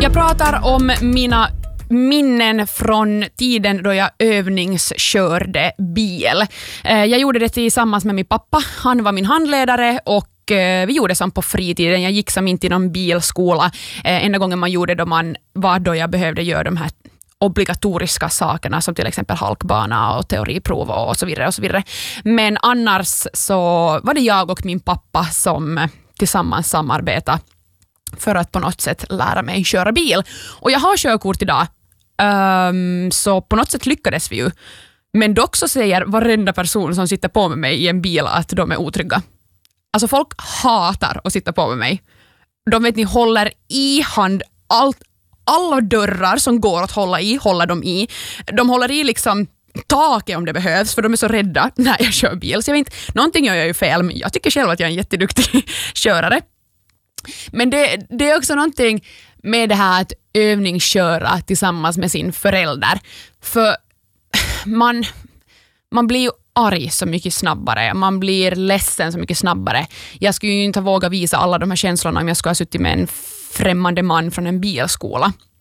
Jag pratar om mina minnen från tiden då jag övningskörde bil. Jag gjorde det tillsammans med min pappa. Han var min handledare och vi gjorde det på fritiden. Jag gick som inte i någon bilskola. Enda gången man gjorde det var då jag behövde göra de här obligatoriska sakerna som till exempel halkbana och teoriprov och så vidare och så vidare. Men annars så var det jag och min pappa som tillsammans samarbetade för att på något sätt lära mig köra bil. Och jag har körkort idag. Så på något sätt lyckades vi ju. Men dock så säger varenda person som sitter på med mig i en bil att de är otrygga. Alltså folk hatar att sitta på med mig. De vet ni håller i hand alla dörrar som går att hålla i, håller de i. De håller i liksom taket om det behövs för de är så rädda när jag kör bil. Så jag vet inte, någonting gör jag ju fel men jag tycker själv att jag är en jätteduktig körare. Men det är också någonting med det här att övningsköra tillsammans med sin förälder. För man blir ju arg så mycket snabbare. Man blir ledsen så mycket snabbare. Jag skulle ju inte våga visa alla de här känslorna om jag skulle ha suttit med en främmande man från en bilskola.